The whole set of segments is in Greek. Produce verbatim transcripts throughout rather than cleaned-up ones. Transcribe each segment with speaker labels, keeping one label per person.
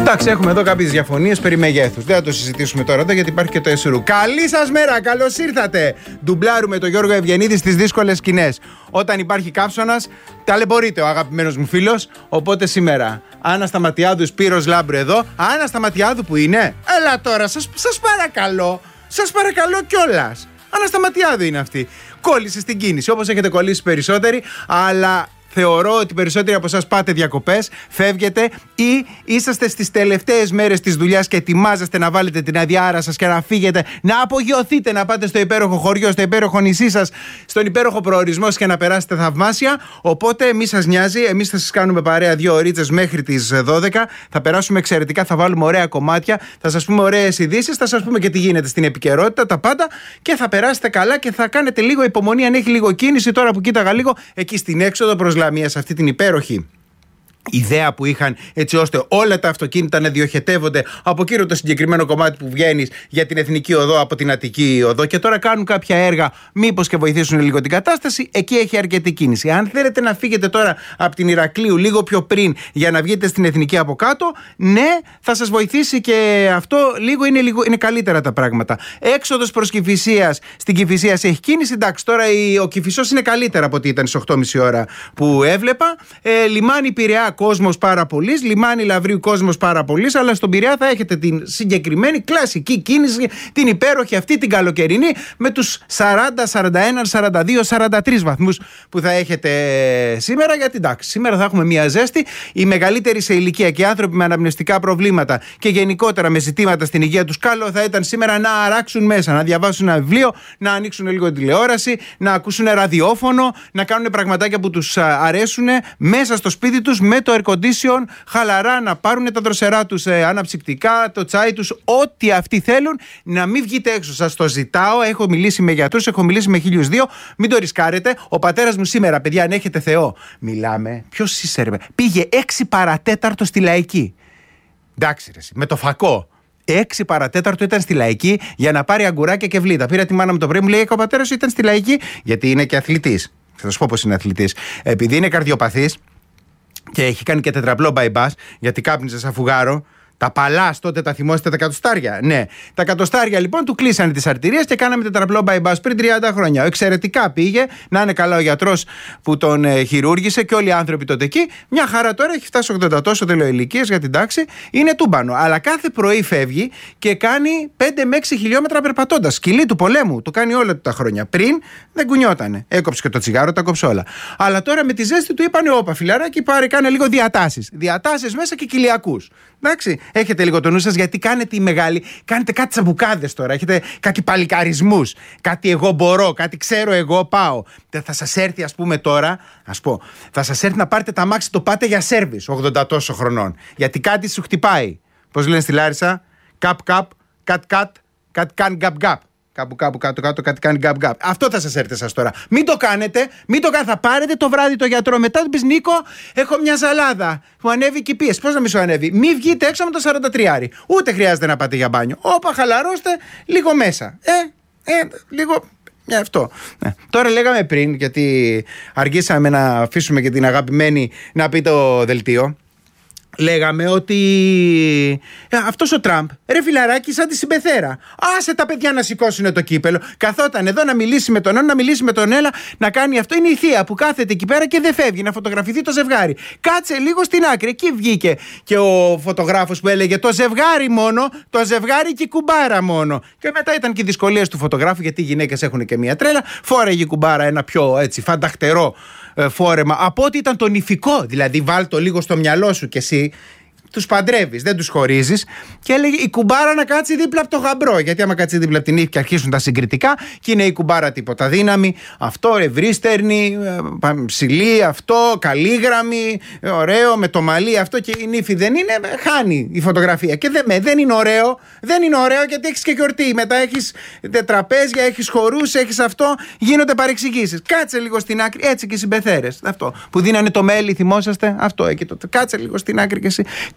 Speaker 1: Εντάξει, έχουμε εδώ κάποιες διαφωνίες περί μεγέθους. Δεν θα το συζητήσουμε τώρα εδώ γιατί υπάρχει και το ΕΣΡΟΥ. Καλή σας μέρα, καλώς ήρθατε. Ντουμπλάρουμε τον Γιώργο Ευγενίδη στις δύσκολες σκηνές. Όταν υπάρχει κάψωνας, ταλαιπωρείται ο αγαπημένος μου φίλος. Οπότε σήμερα, Άννα Σταματιάδου, Σπύρος Λάμπρου εδώ. Άννα Σταματιάδου που είναι. Έλα τώρα, σας, σας παρακαλώ. Σας παρακαλώ κιόλας. Άννα Σταματιάδου είναι αυτή. Κόλλησε στην κίνηση, όπως έχετε κολλήσει περισσότεροι, αλλά θεωρώ ότι περισσότεροι από εσάς πάτε διακοπές, φεύγετε ή είσαστε στις τελευταίες μέρες της δουλειάς και ετοιμάζεστε να βάλετε την αδιάρα σας και να φύγετε, να απογειωθείτε, να πάτε στο υπέροχο χωριό, στο υπέροχο νησί σας, στον υπέροχο προορισμό σας και να περάσετε θαυμάσια. Οπότε μη σας νοιάζει, εμείς θα σας κάνουμε παρέα δύο ωρίτσες μέχρι τις δώδεκα. Θα περάσουμε εξαιρετικά, θα βάλουμε ωραία κομμάτια, θα σας πούμε ωραίες ειδήσεις, θα σας πούμε και τι γίνεται στην επικαιρότητα, τα πάντα και θα περάσετε καλά και θα κάνετε λίγο υπομονή αν έχει λίγο κίνηση. Τώρα που κοίταγα λίγο εκεί στην έξοδο προς Λαμία, σε αυτή την υπέροχη ιδέα που είχαν έτσι ώστε όλα τα αυτοκίνητα να διοχετεύονται από εκείνο το συγκεκριμένο κομμάτι που βγαίνεις για την Εθνική Οδό από την Αττική Οδό και τώρα κάνουν κάποια έργα μήπως και βοηθήσουν λίγο την κατάσταση. Εκεί έχει αρκετή κίνηση. Αν θέλετε να φύγετε τώρα από την Ηρακλείου λίγο πιο πριν για να βγείτε στην Εθνική από κάτω, ναι, θα σας βοηθήσει και αυτό λίγο, είναι, λίγο, είναι καλύτερα τα πράγματα. Έξοδος προς Κηφισίας, στην Κηφισίας έχει κίνηση. Εντάξει, τώρα ο Κηφισός είναι καλύτερα από ό,τι ήταν στις οκτώ και μισή ώρα που έβλεπα. Ε, λιμάνι Πειραιά, κόσμος πάρα πολύς, λιμάνι Λαυρίου, κόσμος πάρα πολύς, αλλά στον Πειραιά θα έχετε την συγκεκριμένη κλασική κίνηση, την υπέροχη αυτή την καλοκαιρινή, με τους σαράντα, σαράντα ένα, σαράντα δύο, σαράντα τρεις βαθμούς που θα έχετε σήμερα. Γιατί εντάξει, σήμερα θα έχουμε μια ζέστη. Οι μεγαλύτεροι σε ηλικία και οι άνθρωποι με αναπνευστικά προβλήματα και γενικότερα με ζητήματα στην υγεία τους, καλό θα ήταν σήμερα να αράξουν μέσα, να διαβάσουν ένα βιβλίο, να ανοίξουν λίγο τηλεόραση, να ακούσουν ραδιόφωνο, να κάνουν πραγματάκια που τους αρέσουν μέσα στο σπίτι τους με το air condition, χαλαρά, να πάρουν τα δροσερά τους ε, αναψυκτικά, το τσάι τους, ό,τι αυτοί θέλουν, να μην βγείτε έξω. Σας το ζητάω. Έχω μιλήσει με γιατρούς, έχω μιλήσει με χίλιους δύο. Μην το ρισκάρετε. Ο πατέρας μου σήμερα, παιδιά, αν έχετε Θεό, μιλάμε. Ποιος είσαι, ρε? Πήγε έξι παρατέταρτο στη Λαϊκή. Εντάξει, ρε, με το φακό. έξι παρατέταρτο ήταν στη Λαϊκή για να πάρει αγκουράκια και βλήτα. Πήρα τη μάνα μου το πρωί, μου λέει: ο πατέρας ήταν στη Λαϊκή, γιατί είναι και αθλητής. Θα σας πω πώς είναι αθλητής. Επειδή είναι καρδιοπαθής και έχει κάνει και τετραπλό bypass, γιατί κάπνιζε σαν φουγάρο. Τα παλάς τότε τα θυμόσαστε, τα κατοστάρια. Ναι. Τα κατοστάρια λοιπόν του κλείσανε τις αρτηρίες και κάναμε τετραπλό bypass πριν τριάντα χρόνια. Εξαιρετικά πήγε, να είναι καλά ο γιατρός που τον ε, χειρούργησε και όλοι οι άνθρωποι τότε εκεί. Μια χαρά τώρα, έχει φτάσει ογδόντα τόσο τελειοηλικίες για την τάξη, είναι τούμπανο. Αλλά κάθε πρωί φεύγει και κάνει πέντε με έξι χιλιόμετρα περπατώντας. Σκυλή του πολέμου, το κάνει όλα τα χρόνια. Πριν δεν κουνιότανε. Έκοψε και το τσιγάρο, τα κόψε όλα. Αλλά τώρα με τη ζέστη του είπανε: όπα, φιλαράκι, πάρε, κάνε λίγο διατάσεις. Διατάσεις μέσα και κοιλιακούς. Εντάξει, έχετε λίγο το νου σας γιατί κάνετε οι μεγάλοι, κάνετε κάτι τσαμπουκάδες τώρα, έχετε κάτι παλικαρισμούς, κάτι εγώ μπορώ, κάτι ξέρω εγώ πάω. Θα σας έρθει ας πούμε τώρα, ας πω, θα σας έρθει να πάρετε τα μάξι, το πάτε για σέρβις ογδόντα τόσο χρονών, γιατί κάτι σου χτυπάει. Πώς λένε στη Λάρισα, καπ καπ, κατ κατ, κατ καν γκαπ γκαπ. Κάπου κάπου κάτω κάτω κάτι κάνει γκαπ γκαπ. Αυτό θα σας έρθει σας τώρα. Μην το κάνετε, μην το κάνετε. Θα πάρετε το βράδυ το γιατρό. Μετά του πεις: Νίκο, έχω μια ζαλάδα. Μου ανέβει και η πίεση. Πώς να μην σου ανέβει? Μην βγείτε έξω με το σαράντα τρία. Ούτε χρειάζεται να πάτε για μπάνιο. Όπα, χαλαρώστε λίγο μέσα. Ε, ε, λίγο. Μια αυτό. Ναι. Τώρα λέγαμε πριν, γιατί αργήσαμε να αφήσουμε και την αγαπημένη να πει το δελτίο. Λέγαμε ότι ε, αυτός ο Τραμπ, ρε φιλαράκι, σαν τη συμπεθέρα. Άσε τα παιδιά να σηκώσουν το κύπελο. Καθόταν εδώ να μιλήσει με τον ένα, να μιλήσει με τον έλα, να κάνει αυτό. Είναι η θεία που κάθεται εκεί πέρα και δεν φεύγει, να φωτογραφηθεί το ζευγάρι. Κάτσε λίγο στην άκρη. Εκεί βγήκε και ο φωτογράφος που έλεγε: το ζευγάρι μόνο, το ζευγάρι και η κουμπάρα μόνο. Και μετά ήταν και οι δυσκολίες του φωτογράφου, γιατί οι γυναίκες έχουν και μία τρέλα. Φόρεγε η κουμπάρα ένα πιο έτσι φανταχτερό φόρεμα από ό,τι ήταν το νηφικό. Δηλαδή, βάλ το λίγο στο μυαλό σου κι εσύ. Τους παντρεύεις, δεν τους χωρίζεις. Και έλεγε η κουμπάρα να κάτσει δίπλα από το γαμπρό. Γιατί άμα κάτσει δίπλα από την ύφη και αρχίσουν τα συγκριτικά, και είναι η κουμπάρα τίποτα δύναμη. Αυτό ευρύστερνη, ψηλή, αυτό, καλήγραμμη, ωραίο, με το μαλλί αυτό. Και η νύφη δεν είναι, χάνει η φωτογραφία. Και δεν, δεν είναι ωραίο, δεν είναι ωραίο γιατί έχεις και γιορτή. Μετά έχεις τραπέζια, έχεις χορούς, έχεις αυτό. Γίνονται παρεξηγήσεις. Κάτσε λίγο στην άκρη, έτσι και οι συμπεθέρες. Αυτό που δίνανε το μέλι, θυμόσαστε. Αυτό εκεί τότε. Κάτσε λίγο στην άκρη και εσύ.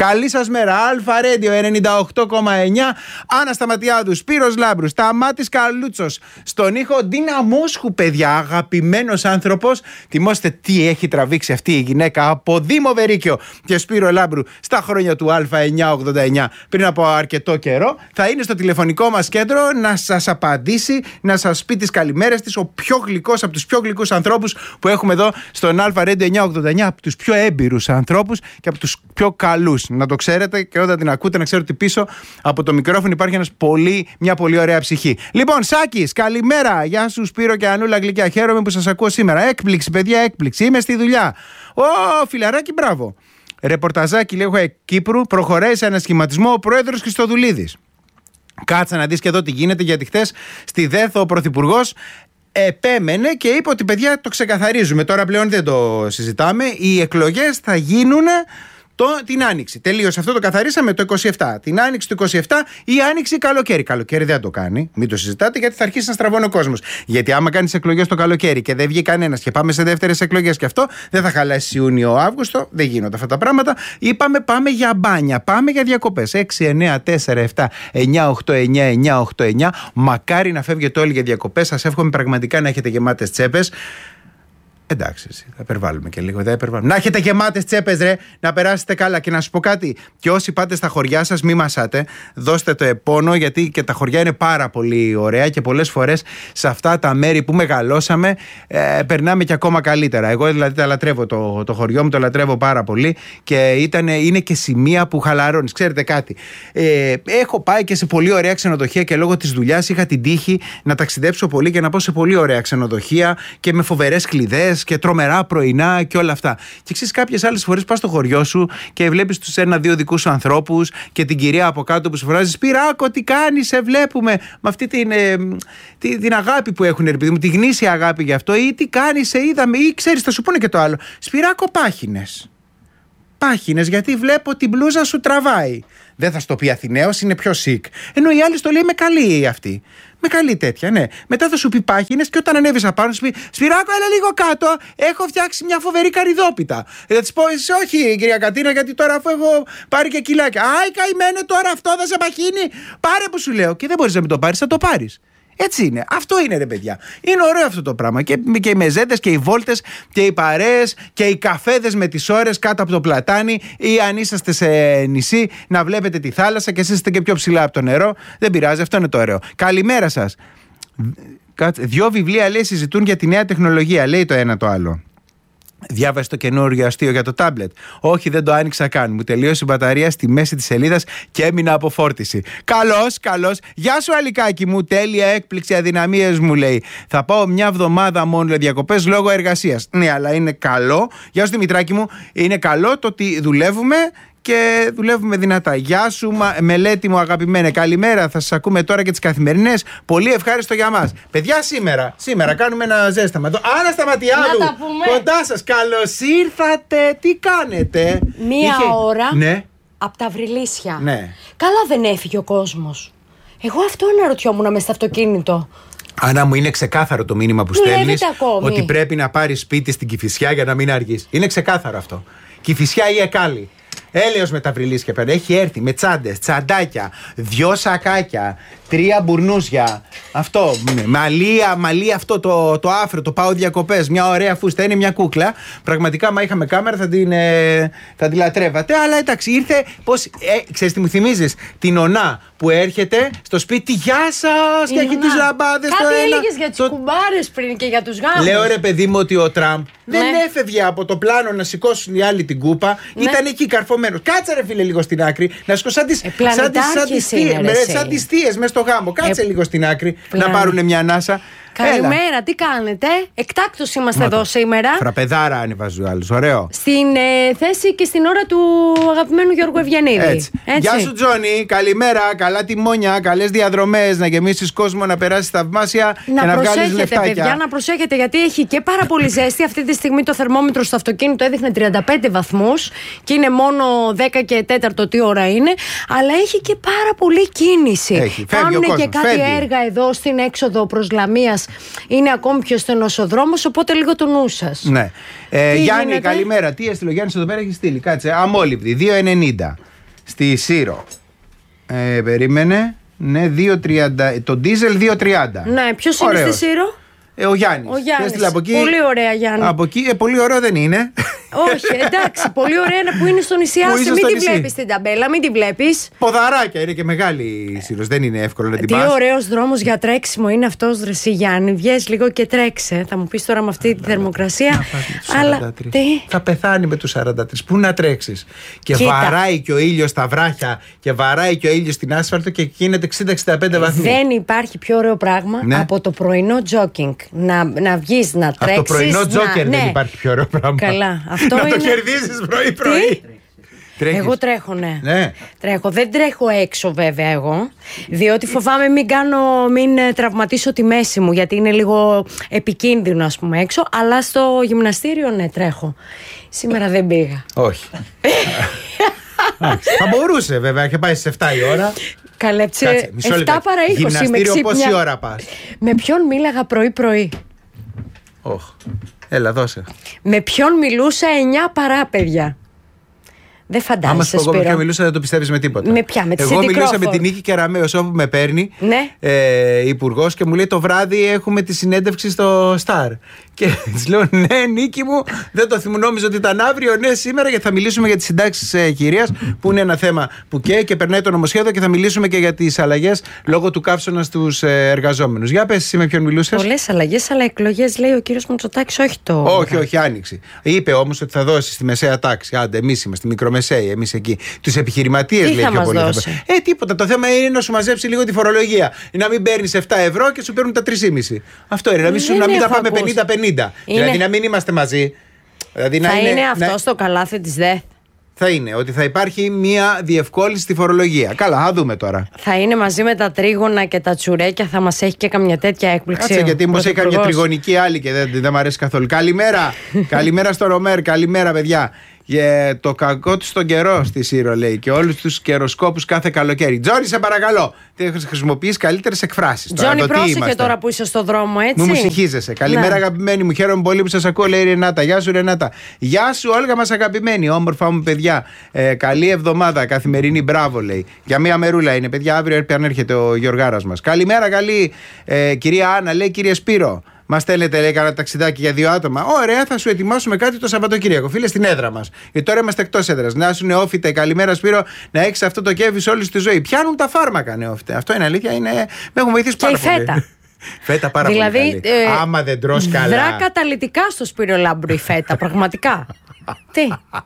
Speaker 1: Καλή σας μέρα. Αλφα Radio ενενήντα οκτώ κόμμα εννιά. Άννα Σταματιάδου, Σπύρος Λάμπρους, Σταμάτης Καλούτσος. Στον ήχο Ντίνα Μόσχου, παιδιά. Αγαπημένος άνθρωπος. Θυμόστε τι έχει τραβήξει αυτή η γυναίκα από Δήμο Βερίκιο και Σπύρο Λάμπρου στα χρόνια του Α εννιακόσια ογδόντα εννιά πριν από αρκετό καιρό. Θα είναι στο τηλεφωνικό μας κέντρο να σας απαντήσει, να σας πει τις καλημέρες της. Ο πιο γλυκός, από τους πιο γλυκούς ανθρώπους που έχουμε εδώ στον Α Radio εννιακόσια ογδόντα εννιά, από τους πιο έμπειρους ανθρώπους και από τους πιο καλούς. Να το ξέρετε και όταν την ακούτε να ξέρετε ότι πίσω από το μικρόφωνο υπάρχει ένας πολύ, μια πολύ ωραία ψυχή. Λοιπόν, Σάκης, καλημέρα. Γεια σου Σπύρο και Ανούλα γλυκιά. Χαίρομαι που σας ακούω σήμερα. Έκπληξη, παιδιά, έκπληξη. Είμαι στη δουλειά. Ω, φιλαράκι, μπράβο. Ρεπορταζάκι, λέγω, Κύπρου. Προχωράει σε ανασχηματισμό ο πρόεδρος Χριστοδουλίδης. Κάτσε να δεις και εδώ τι γίνεται, γιατί χτες στη ΔΕΘ ο πρωθυπουργός επέμενε και είπε ότι, παιδιά, το ξεκαθαρίζουμε. Τώρα πλέον δεν το συζητάμε. Οι εκλογές θα γίνουν το, την Άνοιξη. Τελείωσε αυτό, το καθαρίσαμε το είκοσι επτά. Την Άνοιξη του είκοσι επτά ή Άνοιξη καλοκαίρι. Καλοκαίρι δεν το κάνει. Μην το συζητάτε, γιατί θα αρχίσει να στραβώνει ο κόσμος. Γιατί άμα κάνεις εκλογές το καλοκαίρι και δεν βγει κανένας και πάμε σε δεύτερες εκλογές και αυτό, δεν θα χαλάσει Ιούνιο-Αύγουστο. Δεν γίνονται αυτά τα πράγματα. Είπαμε πάμε για μπάνια, πάμε για διακοπές. έξι, εννέα, τέσσερα, επτά, εννιά, οκτώ, εννιά, εννιά, οκτώ, εννιά. Μακάρι να φεύγετε όλοι για διακοπές. Σας εύχομαι πραγματικά να έχετε γεμάτες τσέπες. Εντάξει, θα υπερβάλλουμε και λίγο. Θα υπερβάλλουμε. Να έχετε γεμάτες τσέπες, ρε, να περάσετε καλά. Και να σου πω κάτι, και όσοι πάτε στα χωριά σας, μη μασάτε. Δώστε το επώνο, γιατί και τα χωριά είναι πάρα πολύ ωραία και πολλές φορές σε αυτά τα μέρη που μεγαλώσαμε ε, περνάμε και ακόμα καλύτερα. Εγώ δηλαδή τα λατρεύω το, το χωριό μου, το λατρεύω πάρα πολύ και ήταν, είναι και σημεία που χαλαρώνεις. Ξέρετε κάτι, ε, έχω πάει και σε πολύ ωραία ξενοδοχεία και λόγω της δουλειάς είχα την τύχη να ταξιδέψω πολύ και να πάω σε πολύ ωραία ξενοδοχεία και με φοβερές κλειδές και τρομερά πρωινά και όλα αυτά. Και ξέρεις, κάποιες άλλες φορές πας στο χωριό σου και βλέπεις τους ένα-δύο δικούς σου ανθρώπους και την κυρία από κάτω που σου φράζει Σπυράκο, τι κάνεις, σε βλέπουμε. Με αυτή την, ε, την, την αγάπη που έχουν, επειδή μου, τη γνήσια αγάπη γι' αυτό, ή τι κάνεις, σε είδαμε, ή ξέρεις, θα σου πούνε και το άλλο. Σπυράκο, πάχινες. Πάχινες, γιατί βλέπω την μπλούζα σου τραβάει. Δεν θα στο πει Αθηναίος, είναι πιο sick. Ενώ η άλλη στο λέει με καλή αυτή. Με καλή τέτοια, ναι. Μετά θα σου πει πάχινες και όταν ανέβεις απάνω σου πει Σπυράκο, έλα λίγο κάτω. Έχω φτιάξει μια φοβερή καρυδόπιτα. Θα της πω, όχι κυρία Κατίνα, γιατί τώρα αφού έχω πάρει και κιλάκια. Άι, καημένε τώρα αυτό θα σε παχύνει. Πάρε που σου λέω. Και δεν μπορείς να μην το πάρεις, θα το πάρεις. Έτσι είναι. Αυτό είναι, ρε παιδιά. Είναι ωραίο αυτό το πράγμα. Και, και οι μεζέντες και οι βόλτες και οι παρέες και οι καφέδες με τις ώρες κάτω από το πλατάνι, ή αν είσαστε σε νησί να βλέπετε τη θάλασσα και εσείς είστε και πιο ψηλά από το νερό. Δεν πειράζει, αυτό είναι το ωραίο. Καλημέρα σας. Δυο βιβλία, λέει, συζητούν για τη νέα τεχνολογία. Λέει το ένα το άλλο. Διάβασε το καινούργιο αστείο για το τάμπλετ. Όχι, δεν το άνοιξα καν. Μου τελείωσε η μπαταρία στη μέση της σελίδας και έμεινα από φόρτιση. Καλώς, καλώς. Γεια σου, Αλικάκι μου. Τέλεια έκπληξη, αδυναμίες μου, λέει. Θα πάω μια εβδομάδα μόνο διακοπές λόγω εργασίας. Ναι, αλλά είναι καλό. Γεια σου, Δημητράκη μου. Είναι καλό το ότι δουλεύουμε και δουλεύουμε δυνατά. Γεια σου, Μελέτη μου αγαπημένε. Καλημέρα. Θα σας ακούμε τώρα και τις καθημερινές. Πολύ ευχάριστο για μας. Παιδιά, σήμερα, σήμερα κάνουμε ένα ζέσταμα. Εδώ, Άννα Σταματιάδου, κοντά σας. Καλώς ήρθατε. Τι κάνετε?
Speaker 2: Μία
Speaker 1: Είχε...
Speaker 2: ώρα
Speaker 1: ναι.
Speaker 2: από τα Βρυλίσια.
Speaker 1: Ναι.
Speaker 2: Καλά δεν έφυγε ο κόσμος. Εγώ αυτό αναρωτιόμουν μες στο αυτοκίνητο.
Speaker 1: Άννα μου, είναι ξεκάθαρο το μήνυμα που στέλνεις, ότι πρέπει να πάρεις σπίτι στην Κηφισιά για να μην αργείς. Είναι ξεκάθαρο αυτό. Κηφισιά ή Εκάλη. Έλεος με τα Βρυλίσια πέρα. Έχει έρθει με τσάντες, τσαντάκια, δυο σακάκια, τρία μπουρνούζια. Αυτό, μαλλία, μαλλία αυτό το, το άφρο, το πάω διακοπές. Μια ωραία φούστα, είναι μια κούκλα. Πραγματικά, μα είχαμε κάμερα, θα την, ε, θα την λατρεύατε. Αλλά εντάξει, ήρθε. Πώς, ε, ξέρεις τι μου θυμίζεις? Την Ωνά που έρχεται στο σπίτι. Γεια σας! Και έχει τις λαμπάδες στο ένα.
Speaker 2: Κάτι έλεγες για τις το... κουμπάρες πριν και για τους γάμους.
Speaker 1: Λέω, ρε παιδί μου, ότι ο Τραμπ ναι. δεν έφευγε από το πλάνο να σηκώσουν οι άλλοι την κούπα. Ναι. Ήταν εκεί καρφωμένος. Κάτσε, ρε φίλε, λίγο στην άκρη. Να σηκώσουν σαν τις ε, θείες μέσα στο γάμο. Κάτσε ε, λίγο στην άκρη πλάνο. Να πάρουν μια ανάσα.
Speaker 2: Καλημέρα, έλα. Τι κάνετε? Εκτάκτως είμαστε Μα εδώ σήμερα.
Speaker 1: Φραπεδάρα ανεβάζουν άλλους, ωραίο.
Speaker 2: Στην ε, θέση και στην ώρα του αγαπημένου Γιώργου Ευγενίδη.
Speaker 1: Έτσι. Έτσι. Γεια σου, Τζόνι, καλημέρα, καλά τιμόνια, καλές διαδρομές, να γεμίσεις κόσμο, να περάσεις θαυμάσια
Speaker 2: να
Speaker 1: και να βγάλεις λεφτάκια.
Speaker 2: Παιδιά, να προσέχετε, γιατί έχει και πάρα πολύ ζέστη. Αυτή τη στιγμή το θερμόμετρο στο αυτοκίνητο έδειχνε τριάντα πέντε βαθμούς και είναι μόνο δέκα και τέταρτο τι ώρα είναι. Αλλά έχει και πάρα πολύ κίνηση. Κάνουν και κάτι φεύγει. Έργα εδώ στην έξοδο προς Λαμίας. Είναι ακόμη πιο στενός ο δρόμος, οπότε λίγο το νου σας.
Speaker 1: Ναι. Ε, Γιάννη, γίνεται? Καλημέρα. Τι έστειλε ο Γιάννης εδώ πέρα, έχει στείλει. Κάτσε. Αμόλυβδη, δύο ενενήντα. Στη Σύρο. Ε, περίμενε. Ναι, δύο τριάντα. Το ντίζελ δύο τριάντα.
Speaker 2: Ναι, ποιος είναι στη Σύρο?
Speaker 1: Ε, ο Γιάννης.
Speaker 2: Ο Γιάννης.
Speaker 1: Από εκεί,
Speaker 2: πολύ ωραία, Γιάννη.
Speaker 1: Από εκεί, ε, πολύ ωραίο δεν είναι.
Speaker 2: Όχι, εντάξει, πολύ ωραία είναι που είναι στο νησί. Άσε, μην τη βλέπεις την ταμπέλα, μην τη βλέπεις.
Speaker 1: Ποδαράκια, είναι και μεγάλη η Σύρος, δεν είναι εύκολο να την πας.
Speaker 2: Τι ωραίος δρόμος για τρέξιμο είναι αυτός, ρε εσύ, Γιάννη. Βγες λίγο και τρέξε. Θα μου πεις τώρα με αυτή τη θερμοκρασία. Αλλά τι?
Speaker 1: Θα πεθάνει με τους σαράντα τρία. Πού να τρέξεις? Και Κοίτα. βαράει και ο ήλιος στα βράχια και βαράει και ο ήλιος στην άσφαλτο και γίνεται εξήντα εξήντα πέντε βαθμοί.
Speaker 2: Δεν υπάρχει πιο ωραίο πράγμα ναι. από το πρωινό τζόκινγκ. Να, να βγεις, να τρέξεις.
Speaker 1: Από το πρωινό τζόκερ
Speaker 2: να...
Speaker 1: δεν
Speaker 2: ναι.
Speaker 1: υπάρχει πιο ωραίο πράγμα.
Speaker 2: Καλά. Αυτό
Speaker 1: να
Speaker 2: είναι...
Speaker 1: το κερδίσεις πρωί-πρωί.
Speaker 2: Εγώ τρέχω, ναι.
Speaker 1: ναι.
Speaker 2: Τρέχω. Δεν τρέχω έξω, βέβαια, εγώ. Διότι φοβάμαι μην κάνω, μην τραυματίσω τη μέση μου, γιατί είναι λίγο επικίνδυνο, ας πούμε, έξω. Αλλά στο γυμναστήριο, ναι, τρέχω. Σήμερα δεν πήγα.
Speaker 1: Όχι. Θα μπορούσε, βέβαια, και πάει στις εφτά η ώρα.
Speaker 2: Καλέψε. εφτά παρά είκοσι.
Speaker 1: Γυμναστήριο πόση ώρα πας?
Speaker 2: Με ποιον μίλαγα πρωί-πρωί?
Speaker 1: Όχι. Έλα, δώσε.
Speaker 2: Με ποιον μιλούσα εννιά παρά, παιδιά? Δεν φαντάζεσαι.
Speaker 1: Άμα σου πω εγώ με ποιον μιλούσα, δεν το πιστεύεις με τίποτα.
Speaker 2: Με ποια, με τη
Speaker 1: Εγώ μιλούσα με την Νίκη Κεραμέως όπου με παίρνει,
Speaker 2: ναι.
Speaker 1: ε, υπουργός, και μου λέει το βράδυ έχουμε τη συνέντευξη στο Star. Και της λέω ναι, Νίκη μου, δεν το θυμούμαι, νόμιζα ότι ήταν αύριο. Ναι, σήμερα, γιατί θα μιλήσουμε για τις συντάξεις ε, κυρίας, που είναι ένα θέμα που καίει και περνάει το νομοσχέδιο, και θα μιλήσουμε και για τις αλλαγές λόγω του καύσωνα στους ε, εργαζόμενους. Για πες εσύ με ποιον μιλούσες?
Speaker 2: Πολλές αλλαγές, αλλά εκλογές λέει ο κύριος Μητσοτάκης, όχι το.
Speaker 1: Όχι, όχι, άνοιξη. Είπε όμως ότι θα δώσει στη μεσαία τάξη. Άντε, εμείς είμαστε μικρομεσαίοι, εμείς εκεί. Τους επιχειρηματίες λέει
Speaker 2: θα
Speaker 1: πιο πολύ.
Speaker 2: Δώσει?
Speaker 1: Ε, τίποτα. Το θέμα είναι να σου μαζέψει λίγο τη φορολογία. Να μην παίρνεις επτά ευρώ και σου παίρνουν τα τρία κόμμα πέντε. Αυτό είναι. Να μην, σου, να μην τα πάμε πενήντα πενήντα. Είναι... Δηλαδή να μην είμαστε μαζί. Δηλαδή,
Speaker 2: θα
Speaker 1: να
Speaker 2: είναι,
Speaker 1: είναι
Speaker 2: αυτό
Speaker 1: να...
Speaker 2: στο καλάθι της ΔΕΘ.
Speaker 1: Θα είναι ότι θα υπάρχει μια διευκόλυνση στη φορολογία. Καλά, θα δούμε τώρα.
Speaker 2: Θα είναι μαζί με τα τρίγωνα και τα τσουρέκια, θα μας έχει και καμιά τέτοια έκπληξη.
Speaker 1: Κάτσε, γιατί μήπως έχει καμιά τριγωνική άλλη και δεν, δεν μου αρέσει καθόλου. Καλημέρα! Καλημέρα στο Ρομέρ, καλημέρα, παιδιά. Για το κακό του στον καιρό στη Σύρο, λέει, και όλους τους καιροσκόπους κάθε καλοκαίρι. Τζόνι, σε παρακαλώ, χρησιμοποιείς καλύτερες εκφράσεις.
Speaker 2: Τζόνι, πρόσεχε τώρα που είσαι στο δρόμο, έτσι.
Speaker 1: Μην μου συγχύζεσαι. Καλημέρα, ναι. Αγαπημένη μου, χαίρομαι πολύ που σας ακούω, λέει η Ρενάτα. Γεια σου, Ρενάτα. Γεια σου, Όλγα μας αγαπημένη, όμορφα μου παιδιά. Ε, καλή εβδομάδα, καθημερινή, μπράβο, λέει. Για μία μερούλα είναι, παιδιά, αύριο έρχεται ο Γιωργάρας μας. Καλημέρα, καλή ε, κυρία Άννα, λέει, κύριε Σπύρο. Μα στέλνετε, λέει, κανένα ταξιδάκι για δύο άτομα. Ωραία, θα σου ετοιμάσουμε κάτι το Σαββατοκύριακο. Φίλε, στην έδρα μας. Γιατί τώρα είμαστε εκτός έδρας. Να σου νεόφιτε, καλημέρα Σπύρο, να έχεις αυτό το κέφι σε όλη τη ζωή. Πιάνουν τα φάρμακα, νεόφιτε. Αυτό είναι αλήθεια, είναι... με έχουν βοηθήσει πάρα
Speaker 2: και πολύ.
Speaker 1: Φέτα. Φέτα πάρα
Speaker 2: δηλαδή,
Speaker 1: πολύ. Δηλαδή, ε, άμα δεν τρως καλά.
Speaker 2: Δρά καταλυτικά στο Σπύρο Λάμπρου η φέτα, πραγματικά. Τι.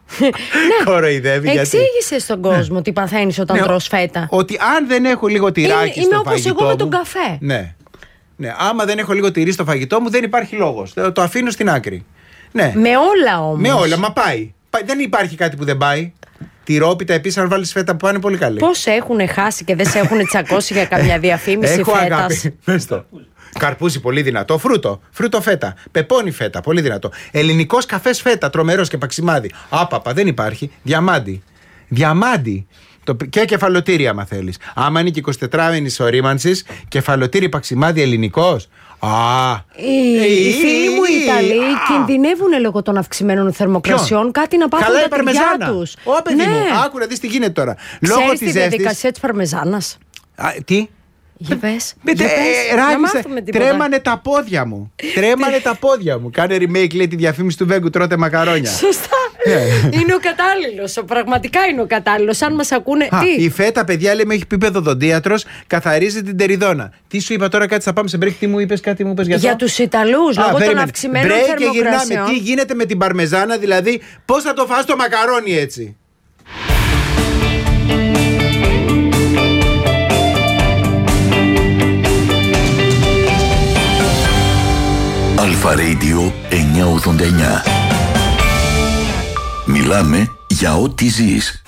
Speaker 1: Ναι. Κοροϊδεύει.
Speaker 2: Εξήγησε στον κόσμο τι παθαίνεις όταν ναι, τρως φέτα.
Speaker 1: Ότι αν δεν έχω λίγο τυράκι
Speaker 2: είναι,
Speaker 1: στο
Speaker 2: είναι
Speaker 1: φαγητό.
Speaker 2: Είναι όπως εγώ με τον
Speaker 1: μου,
Speaker 2: καφέ.
Speaker 1: Ναι. Ναι, άμα δεν έχω λίγο τυρί στο φαγητό μου, δεν υπάρχει λόγος. Το αφήνω στην άκρη. Ναι.
Speaker 2: Με όλα όμως.
Speaker 1: Με όλα, μα πάει. Δεν υπάρχει κάτι που δεν πάει. Τυρόπιτα επίσης, αν βάλεις φέτα που πάνε πολύ καλή.
Speaker 2: Πώς έχουν χάσει και δεν σε έχουν τσακώσει για καμιά διαφήμιση
Speaker 1: έχω
Speaker 2: φέτας?
Speaker 1: Αγάπη. Πες το. Καρπούζι, πολύ δυνατό. Φρούτο. Φρούτο φέτα. Πεπόνι φέτα. Πολύ δυνατό. Ελληνικός καφές φέτα. Τρομερός και παξιμάδι. Άπαπα, δεν υπάρχει. Διαμάντι. Διαμάντι. Το, και κεφαλοτήρι, άμα θέλεις. Άμα είναι και εικοσιτετράωρης ορίμανσης, κεφαλοτήρι παξιμάδι ελληνικός. Α,
Speaker 2: οι, ε, οι φίλοι μου οι Ιταλοί κινδυνεύουν λόγω των αυξημένων θερμοκρασιών. Ποιον? Κάτι να πάθουν τα τυριά τους.
Speaker 1: Ω, παιδί ναι. μου, άκου να δεις τι γίνεται τώρα.
Speaker 2: Λόγω Ξέρεις τη διαδικασία της παρμεζάνας?
Speaker 1: Α, τι?
Speaker 2: Για πες,
Speaker 1: ε,
Speaker 2: για πες,
Speaker 1: ράγισε, τρέμανε τα πόδια μου. Τρέμανε τα πόδια μου. Κάνε remake, λέει, τη διαφήμιση του Βέγκου, τρώτε μακαρόνια.
Speaker 2: Σωστά. Είναι ο κατάλληλος. Πραγματικά είναι ο κατάλληλος. Αν μας ακούνε.
Speaker 1: Α,
Speaker 2: τι?
Speaker 1: Η φέτα, παιδιά, λέει, με έχει πει παιδοδοντίατρος, καθαρίζει την τεριδόνα. Τι σου είπα τώρα, κάτι θα πάμε σε break, τι μου είπες, κάτι μου είπες για αυτό?
Speaker 2: Για τους Ιταλούς, λόγω των αυξημένων θερμοκρασιών.
Speaker 1: Και γυρνάμε. Τι γίνεται με την παρμεζάνα, δηλαδή, πώς θα το φας το μακαρόνι έτσι?
Speaker 3: Αλφα Radio εννιακόσια ογδόντα εννιά. Μιλάμε για ό,τι ζεις.